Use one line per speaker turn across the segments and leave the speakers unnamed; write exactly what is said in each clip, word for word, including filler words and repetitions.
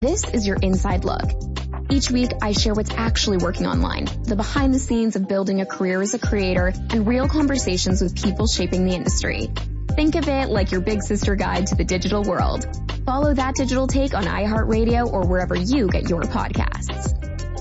This is your inside look. Each week, I share what's actually working online, the behind the scenes of building a career as a creator, and real conversations with people shaping the industry. Think of it like your big sister guide to the digital world. Follow That Digital Take on iHeartRadio or wherever you get your podcasts.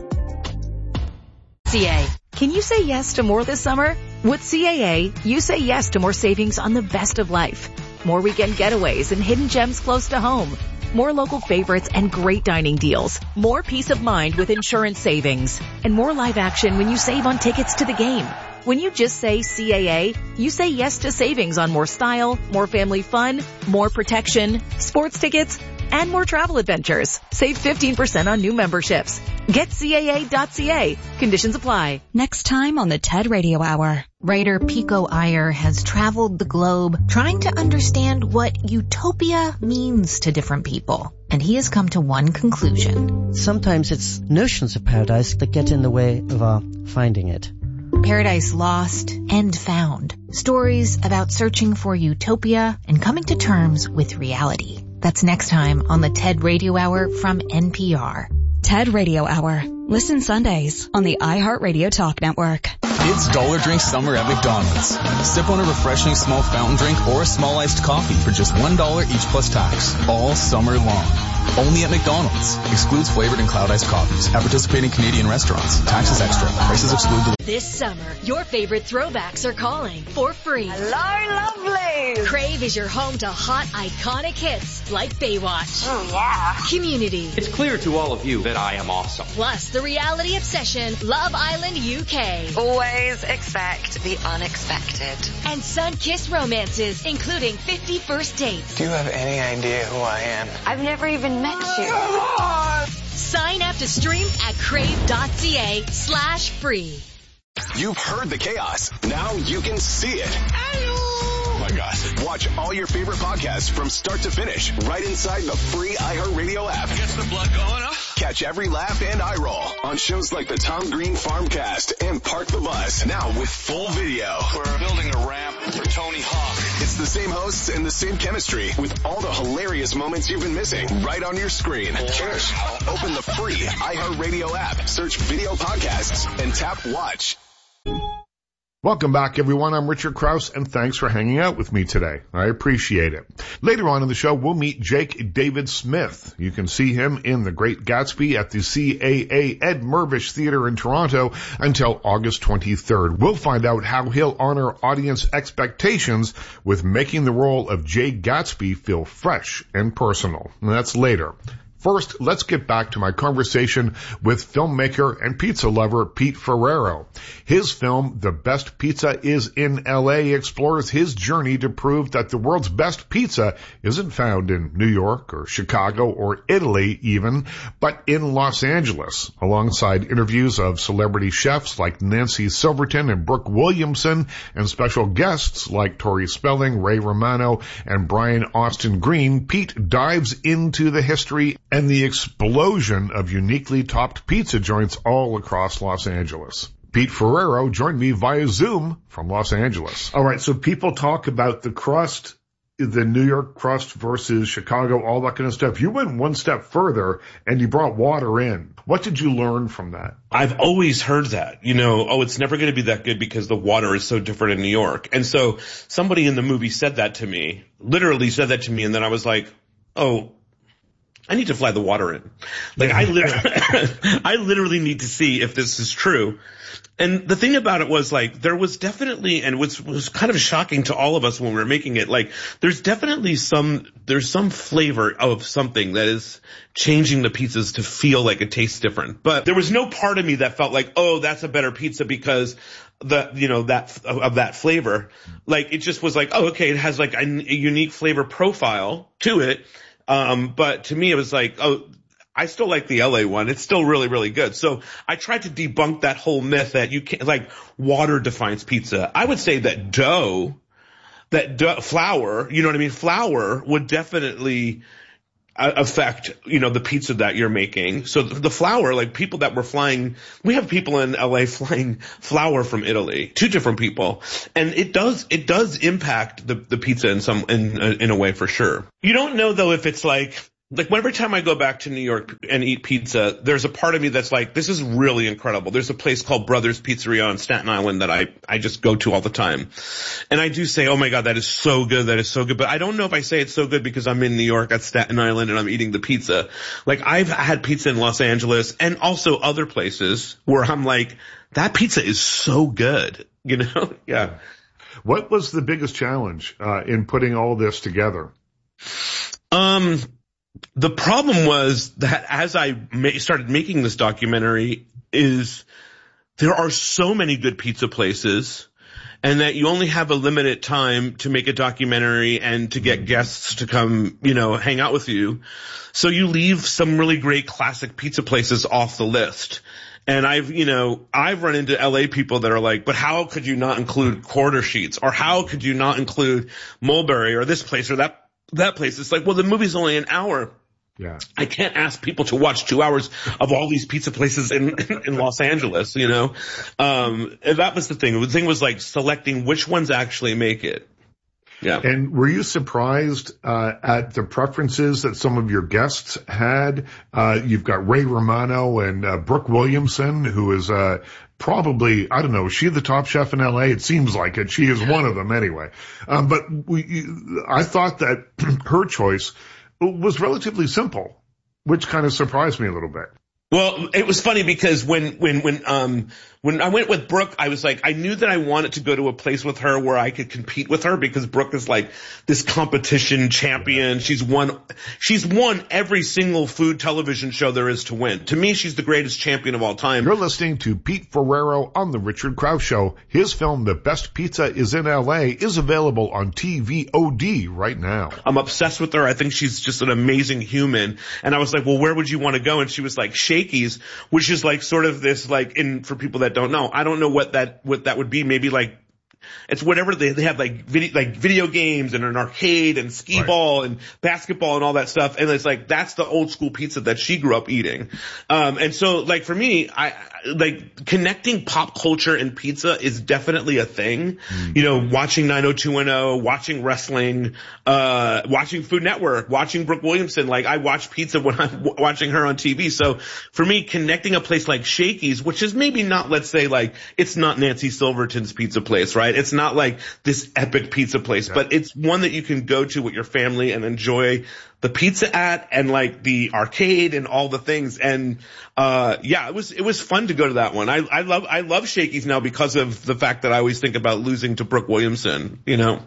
C A. Can you say yes to more this summer? With C A A, you say yes to more savings on the best of life. More weekend getaways and hidden gems close to home. More local favorites and great dining deals. More peace of mind with insurance savings. And more live action when you save on tickets to the game. When you just say C A A, you say yes to savings on more style, more family fun, more protection, sports tickets, and more travel adventures. Save fifteen percent on new memberships. Get C A A dot C A. Conditions apply.
Next time on the TED Radio Hour. Writer Pico Iyer has traveled the globe trying to understand what utopia means to different people. And he has come to one conclusion.
Sometimes it's notions of paradise that get in the way of our finding it.
Paradise Lost and Found. Stories about searching for utopia and coming to terms with reality. That's next time on the TED Radio Hour from N P R.
TED Radio Hour. Listen Sundays on the iHeartRadio Talk Network.
It's Dollar Drink Summer at McDonald's. Sip on a refreshing small fountain drink or a small iced coffee for just one dollar each plus tax. All summer long. Only at McDonald's. Excludes flavored and cloud iced coffees. At participating Canadian restaurants. Taxes extra. Prices exclude.
This summer, your favorite throwbacks are calling for free.
Hello, lovely.
Crave is your home to hot, iconic hits like Baywatch.
Oh, yeah.
Community.
It's clear to all of you that I am awesome.
Plus, the reality obsession, Love Island U K.
Always expect the unexpected.
And sun-kissed romances, including fifty First Dates.
Do you have any idea who I am?
I've never even met you.
Sign up to stream at crave.ca slash free.
You've heard the chaos. Now you can see it. Oh my God. Watch all your favorite podcasts from start to finish right inside the free iHeartRadio app.
Gets the blood going, huh?
Catch every laugh and eye roll on shows like the Tom Green Farmcast and Park the Bus. Now with full video.
We're building a ramp for Tony Hawk.
It's the same hosts and the same chemistry with all the hilarious moments you've been missing right on your screen. Cheers. Open the free iHeartRadio app, search video podcasts, and tap watch.
Welcome back, everyone. I'm Richard Krause, and thanks for hanging out with me today. I appreciate it. Later on in the show, we'll meet Jake David Smith. You can see him in The Great Gatsby at the C A A Ed Mirvish Theatre in Toronto until August twenty-third. We'll find out how he'll honor audience expectations with making the role of Jay Gatsby feel fresh and personal. And that's later. First, let's get back to my conversation with filmmaker and pizza lover Pete Ferrero. His film, The Best Pizza is in L A, explores his journey to prove that the world's best pizza isn't found in New York or Chicago or Italy even, but in Los Angeles, alongside interviews of celebrity chefs like Nancy Silverton and Brooke Williamson and special guests like Tori Spelling, Ray Romano, and Brian Austin Green. Pete dives into the history and the explosion of uniquely topped pizza joints all across Los Angeles. Pete Ferrero joined me via Zoom from Los Angeles. All right, so people talk about the crust, the New York crust versus Chicago, all that kind of stuff. You went one step further and you brought water in. What did you learn from that?
I've always heard that, you know, oh, it's never going to be that good because the water is so different in New York. And so somebody in the movie said that to me, literally said that to me, and then I was like, oh, I need to fly the water in. Like I literally, I literally need to see if this is true. And the thing about it was like, there was definitely, and was, was kind of shocking to all of us when we were making it, like, there's definitely some, there's some flavor of something that is changing the pizzas to feel like it tastes different. But there was no part of me that felt like, oh, that's a better pizza because the, you know, that, of that flavor. Like, it just was like, oh, okay, it has like a, a unique flavor profile to it. Um, but to me, it was like, oh, I still like the L A one. It's still really, really good. So I tried to debunk that whole myth that you can't, like, water defines pizza. I would say that dough, that dough, flour, you know what I mean? Flour would definitely affect, you know, the pizza that you're making. So the, the flour, like people that were flying, we have people in L A flying flour from Italy, two different people. And it does, it does impact the, the pizza in some, in, in a way for sure. You don't know though if it's like, like every time I go back to New York and eat pizza, there's a part of me that's like, this is really incredible. There's a place called Brothers Pizzeria on Staten Island that I, I just go to all the time. And I do say, oh my God, that is so good. That is so good. But I don't know if I say it's so good because I'm in New York at Staten Island and I'm eating the pizza. Like I've had pizza in Los Angeles and also other places where I'm like, that pizza is so good, you know? Yeah.
What was the biggest challenge uh, in putting all this together?
Um, the problem was that as I ma- started making this documentary is there are so many good pizza places and that you only have a limited time to make a documentary and to get guests to come, you know, hang out with you. So you leave some really great classic pizza places off the list. And I've, you know, I've run into L A people that are like, but how could you not include Quarter Sheets? Or how could you not include Mulberry or this place or that, that place? It's like, well, the movie's only an hour.
Yeah.
I can't ask people to watch two hours of all these pizza places in, in Los Angeles, you know? Um, and that was the thing. The thing was like selecting which ones actually make it. Yeah.
And were you surprised uh at the preferences that some of your guests had? Uh You've got Ray Romano and uh, Brooke Williamson, who is uh probably, I don't know, is she the top chef in L A? It seems like it. She is one of them anyway. Um, but we, I thought that her choice was relatively simple, which kind of surprised me a little bit.
Well, it was funny because when, when, when, um, when I went with Brooke, I was like, I knew that I wanted to go to a place with her where I could compete with her because Brooke is like this competition champion. She's won, she's won every single food television show there is to win. To me, she's the greatest champion of all time.
You're listening to Pete Ferrero on the Richard Krause Show. His film, The Best Pizza is in L A, is available on T V O D right now.
I'm obsessed with her. I think she's just an amazing human. And I was like, well, where would you want to go? And she was like, Shakey's, which is like sort of this like in, for people that don't know, I don't know what that, what that would be. Maybe like, it's whatever they, they have like video, like video games and an arcade and skee
right.
ball and basketball and all that stuff. And it's like, that's the old school pizza that she grew up eating. Um, and so like for me, I, like connecting pop culture and pizza is definitely a thing. Mm. You know, watching nine oh two one oh, watching wrestling, uh, watching Food Network, watching Brooke Williamson. Like I watch pizza when I'm w- watching her on T V. So for me, connecting a place like Shakey's, which is maybe not, let's say like, it's not Nancy Silverton's pizza place, right? It's not like this epic pizza place, yeah. but it's one that you can go to with your family and enjoy the pizza at and like the arcade and all the things. And, uh, yeah, it was, it was fun to go to that one. I, I love, I love Shakey's now because of the fact that I always think about losing to Brooke Williamson, you know?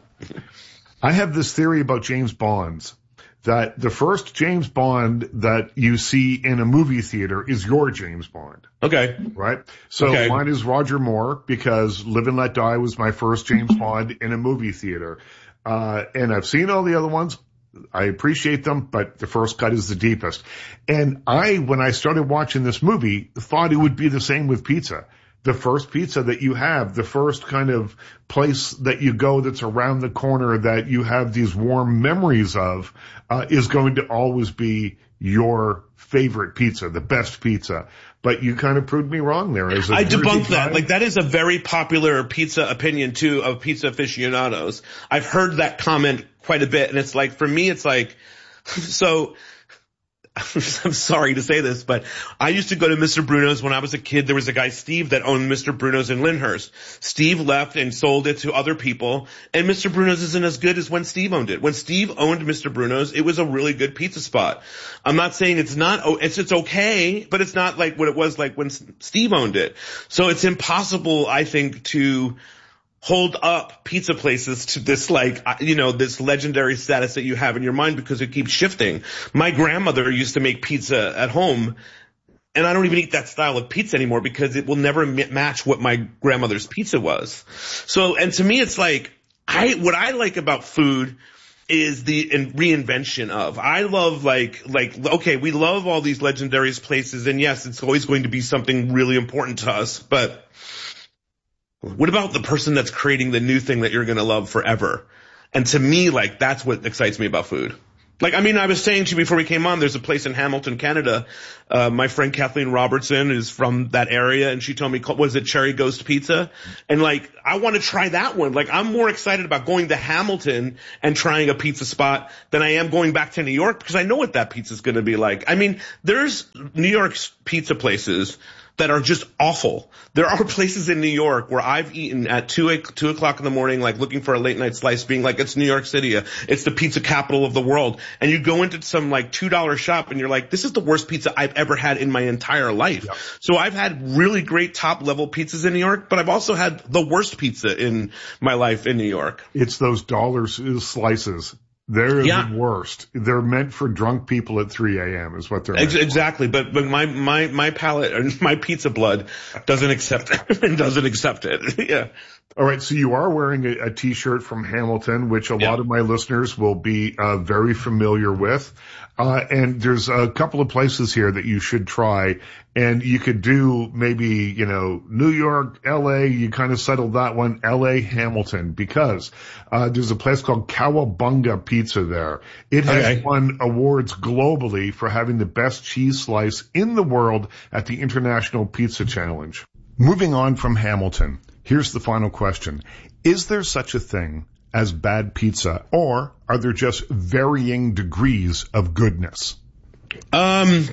I have this theory about James Bonds, that the first James Bond that you see in a movie theater is your James Bond.
Okay.
Right? So
okay.
mine is Roger Moore because Live and Let Die was my first James Bond in a movie theater. Uh, and I've seen all the other ones. I appreciate them, but the first cut is the deepest. And I, when I started watching this movie, thought it would be the same with pizza. The first pizza that you have, the first kind of place that you go that's around the corner that you have these warm memories of, uh, is going to always be your favorite pizza, the best pizza. But you kind of proved me wrong there. As a
I debunked that.
guy.
Like that is a very popular pizza opinion too of pizza aficionados. I've heard that comment quite a bit. And it's like, for me, it's like, so I'm sorry to say this, but I used to go to Mister Bruno's when I was a kid. There was a guy, Steve, that owned Mister Bruno's in Lyndhurst. Steve left and sold it to other people, and Mister Bruno's isn't as good as when Steve owned it. When Steve owned Mister Bruno's, it was a really good pizza spot. I'm not saying it's not, it's, it's okay, but it's not like what it was like when Steve owned it. So it's impossible, I think, to hold up pizza places to this, like, you know, this legendary status that you have in your mind because it keeps shifting. My grandmother used to make pizza at home, and I don't even eat that style of pizza anymore because it will never match what my grandmother's pizza was. So, and to me, it's like, I, what I like about food is the reinvention of. I love like, like, okay, we love all these legendary places, and yes, it's always going to be something really important to us, but what about the person that's creating the new thing that you're going to love forever? And to me, like, that's what excites me about food. Like, I mean, I was saying to you before we came on, there's a place in Hamilton, Canada. Uh, my friend Kathleen Robertson is from that area, and she told me, was it Cherry Ghost Pizza? And like, I want to try that one. Like, I'm more excited about going to Hamilton and trying a pizza spot than I am going back to New York, because I know what that pizza's going to be like. I mean, there's New York's pizza places that are just awful. There are places in New York where I've eaten at two, two o'clock in the morning, like looking for a late night slice, being like, it's New York City. It's the pizza capital of the world. And you go into some like two dollar shop and you're like, this is the worst pizza I've ever had in my entire life. Yep. So I've had really great top level pizzas in New York, but I've also had the worst pizza in my life in New York.
It's those dollar slices. They're yeah. the worst. They're meant for drunk people at three a.m. is what they're meant
exactly. For. But but my my my palate and my pizza blood doesn't accept it. doesn't accept it. Yeah.
All right. So you are wearing a, a T-shirt from Hamilton, which a yeah. lot of my listeners will be uh, very familiar with. Uh, and there's a couple of places here that you should try. And you could do maybe, you know, New York, L A, you kind of settled that one, L A, Hamilton, because uh there's a place called Cowabunga Pizza there. It has okay. won awards globally for having the best cheese slice in the world at the International Pizza Challenge. Moving on from Hamilton, here's the final question. Is there such a thing as bad pizza, or are there just varying degrees of goodness?
Um...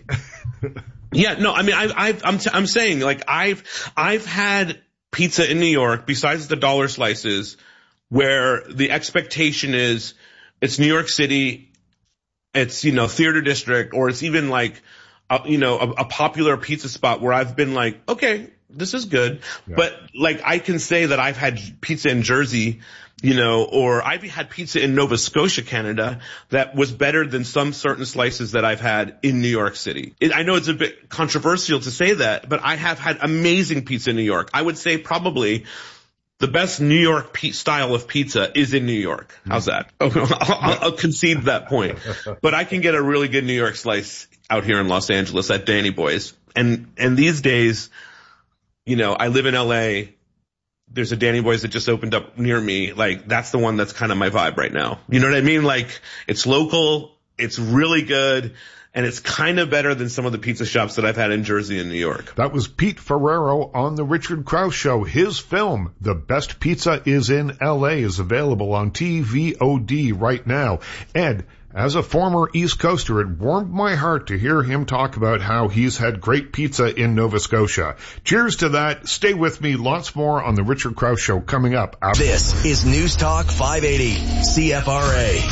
Yeah, no, I mean, I, I've, I'm, t- I'm saying, like, I've, I've had pizza in New York, besides the dollar slices, where the expectation is it's New York City, it's, you know, theater district, or it's even like, a, you know, a, a popular pizza spot where I've been like, okay, this is good. Yeah. But like, I can say that I've had pizza in Jersey, you know, or I've had pizza in Nova Scotia, Canada, that was better than some certain slices that I've had in New York City. It, I know it's a bit controversial to say that, but I have had amazing pizza in New York. I would say probably the best New York pe- style of pizza is in New York. How's that? I'll, I'll, I'll concede that point. But I can get a really good New York slice out here in Los Angeles at Danny Boy's. And, and these days, you know, I live in L A. There's a Danny Boy's that just opened up near me. Like, that's the one that's kind of my vibe right now. You know what I mean? Like, it's local, it's really good, and it's kind of better than some of the pizza shops that I've had in Jersey and New York.
That was Pete Ferrero on The Richard Krause Show. His film, The Best Pizza is in L A, is available on T V O D right now. Ed, as a former East Coaster, it warmed my heart to hear him talk about how he's had great pizza in Nova Scotia. Cheers to that. Stay with me. Lots more on The Richard Krause Show coming up. After-
this is News Talk five eighty C F R A.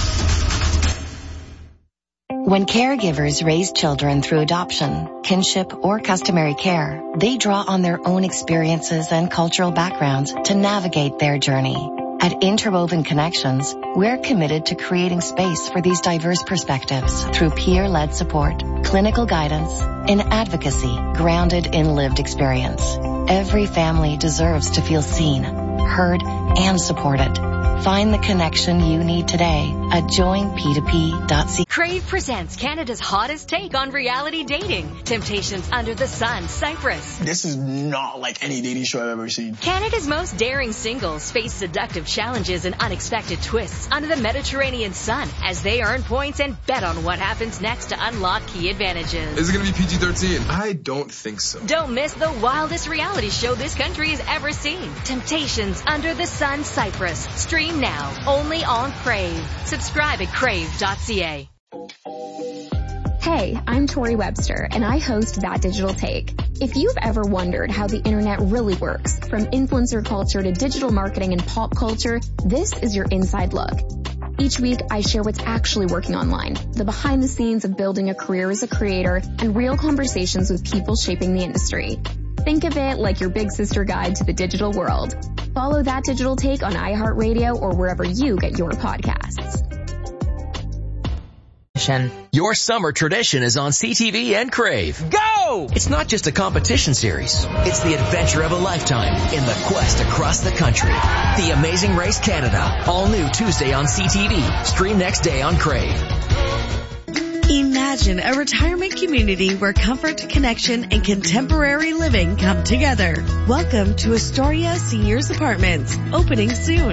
When caregivers raise children through adoption, kinship, or customary care, they draw on their own experiences and cultural backgrounds to navigate their journey. At Interwoven Connections, we're committed to creating space for these diverse perspectives through peer-led support, clinical guidance, and advocacy grounded in lived experience. Every family deserves to feel seen, heard, and supported. Find the connection you need today at join p two p dot c a.
Crave presents Canada's hottest take on reality dating. Temptations Under the Sun, Cyprus.
This is not like any dating show I've ever seen.
Canada's most daring singles face seductive challenges and unexpected twists under the Mediterranean sun as they earn points and bet on what happens next to unlock key advantages.
Is it going to be P G thirteen? I don't think so.
Don't miss the wildest reality show this country has ever seen. Temptations Under the Sun, Cyprus. Stream now, only on Crave. Subscribe at crave dot c a.
Hey, I'm Tori Webster, and I host That Digital Take. If you've ever wondered how the internet really works, from influencer culture to digital marketing and pop culture, this is your inside look. Each week, I share what's actually working online, the behind the scenes of building a career as a creator, and real conversations with people shaping the industry. Think of it like your big sister guide to the digital world. Follow That Digital Take on iHeartRadio or wherever you get your podcasts.
Your summer tradition is on C T V and Crave. Go! It's not just a competition series. It's the adventure of a lifetime in the quest across the country. The Amazing Race Canada. All new Tuesday on C T V. Stream next day on Crave.
Imagine a retirement community where comfort, connection, and contemporary living come together. Welcome to Astoria Seniors Apartments, opening soon.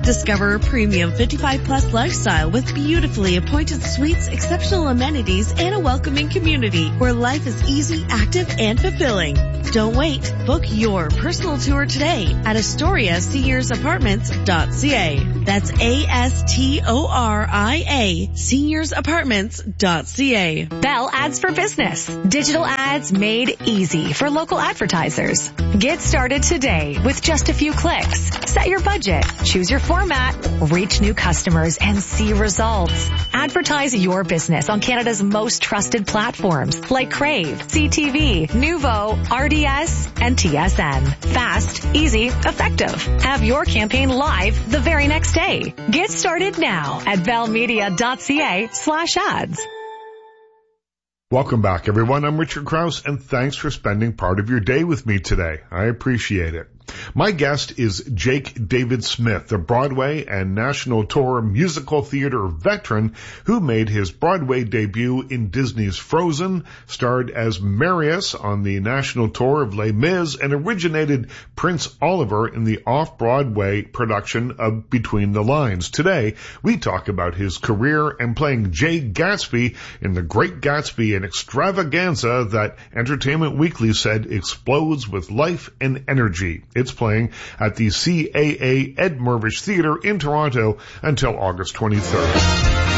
Discover a premium fifty-five plus lifestyle with beautifully appointed suites, exceptional amenities, and a welcoming community where life is easy, active, and fulfilling. Don't wait. Book your personal tour today at Astoria Seniors Apartments dot c a. That's A S T O R I A, Seniors Apartments dot c a.
Bell Ads for Business. Digital ads made easy for local advertisers. Get started today with just a few clicks. Set your budget, choose your format, reach new customers, and see results. Advertise your business on Canada's most trusted platforms like Crave, C T V, Nuvo, R D S, and T S N. Fast, easy, effective. Have your campaign live the very next day. Get started now at bell media dot c a slash ads.
Welcome back, everyone. I'm Richard Krause, and thanks for spending part of your day with me today. I appreciate it. My guest is Jake David Smith, the Broadway and national tour musical theater veteran who made his Broadway debut in Disney's Frozen, starred as Marius on the national tour of Les Mis, and originated Prince Oliver in the off-Broadway production of Between the Lines. Today, we talk about his career and playing Jay Gatsby in The Great Gatsby, an extravaganza that Entertainment Weekly said explodes with life and energy. It's playing at the C A A Ed Mirvish Theatre in Toronto until August twenty-third.